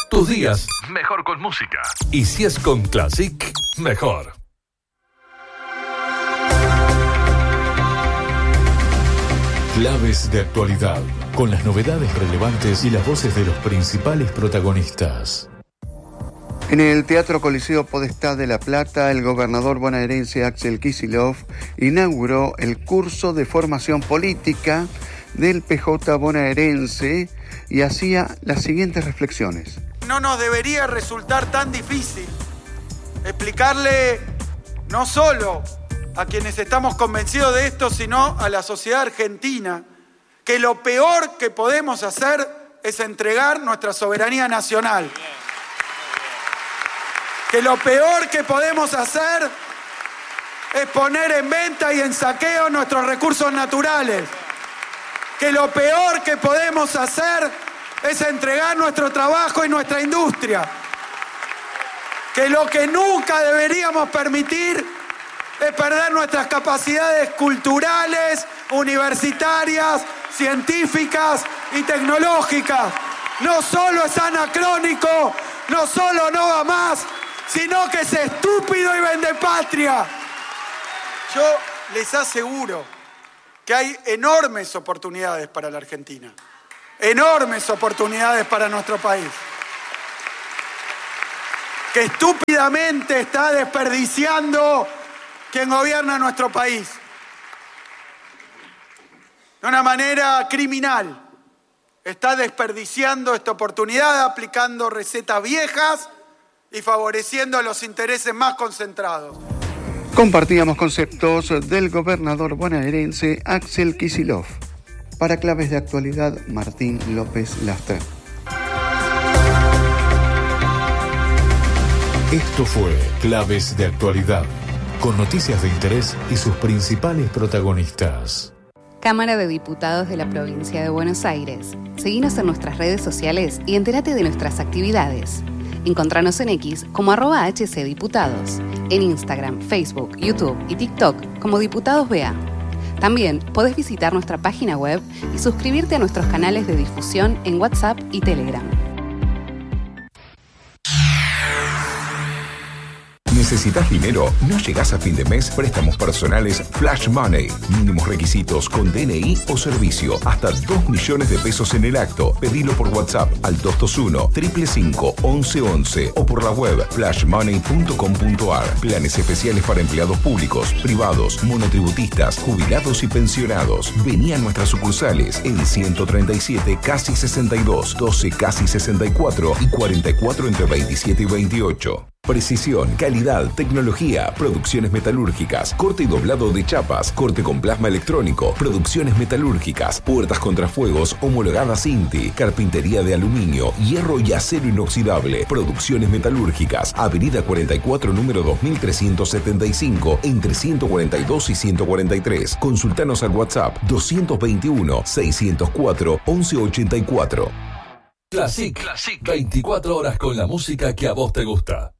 Tus días, mejor con música. Y si es con Classic, mejor. Claves de actualidad, con las novedades relevantes y las voces de los principales protagonistas. En el Teatro Coliseo Podestá de La Plata, el gobernador bonaerense Axel Kicillof inauguró el curso de formación política del PJ bonaerense y hacía las siguientes reflexiones. No nos debería resultar tan difícil explicarle no solo a quienes estamos convencidos de esto, sino a la sociedad argentina, que lo peor que podemos hacer es entregar nuestra soberanía nacional. Que lo peor que podemos hacer es poner en venta y en saqueo nuestros recursos naturales. Que lo peor que podemos hacer es entregar nuestro trabajo y nuestra industria. Que lo que nunca deberíamos permitir es perder nuestras capacidades culturales, universitarias, científicas y tecnológicas. No solo es anacrónico, no solo no va más, sino que es estúpido y vendepatria. Yo les aseguro que hay enormes oportunidades para la Argentina, enormes oportunidades para nuestro país, que estúpidamente está desperdiciando quien gobierna nuestro país de una manera criminal. Está desperdiciando esta oportunidad, aplicando recetas viejas y favoreciendo a los intereses más concentrados. Compartíamos conceptos del gobernador bonaerense Axel Kicillof. Para Claves de Actualidad, Martín López Lastra. Esto fue Claves de Actualidad, con noticias de interés y sus principales protagonistas. Cámara de Diputados de la Provincia de Buenos Aires. Seguinos en nuestras redes sociales y entérate de nuestras actividades. Encontranos en X como @HCDiputados, en Instagram, Facebook, YouTube y TikTok como Diputados BA. También podés visitar nuestra página web y suscribirte a nuestros canales de difusión en WhatsApp y Telegram. ¿Necesitas dinero? ¿No llegás a fin de mes? Préstamos personales Flash Money. Mínimos requisitos con DNI o servicio. Hasta 2 millones de pesos en el acto. Pedilo por WhatsApp al 221-555-1111 o por la web flashmoney.com.ar. Planes especiales para empleados públicos, privados, monotributistas, jubilados y pensionados. Vení a nuestras sucursales en 137 casi 62, 12 casi 64 y 44 entre 27 y 28. Precisión, calidad, tecnología, producciones metalúrgicas, corte y doblado de chapas, corte con plasma electrónico, producciones metalúrgicas, puertas contrafuegos homologadas INTI, carpintería de aluminio, hierro y acero inoxidable, producciones metalúrgicas, Avenida 44, número 2375, entre 142 y 143. Consultanos al WhatsApp 221-604-1184. Classic, 24 horas con la música que a vos te gusta.